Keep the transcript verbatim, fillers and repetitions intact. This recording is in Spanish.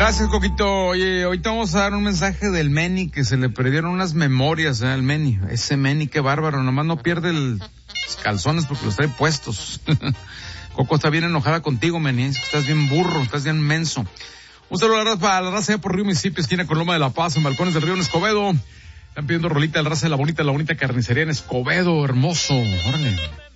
Gracias, Coquito. Oye, ahorita vamos a dar un mensaje del Meni, que se le perdieron unas memorias, ¿eh? Al Meni. Ese Meni, qué bárbaro, nomás no pierde el, los calzones porque los trae puestos. Coco está bien enojada contigo, Meni. Estás bien burro, estás bien menso. Un saludo a la raza, a la raza por Río Mississippi, esquina con Loma de la Paz, en Balcones del Río en Escobedo. Están pidiendo rolita de la raza de la bonita, la bonita carnicería en Escobedo, hermoso. Órale.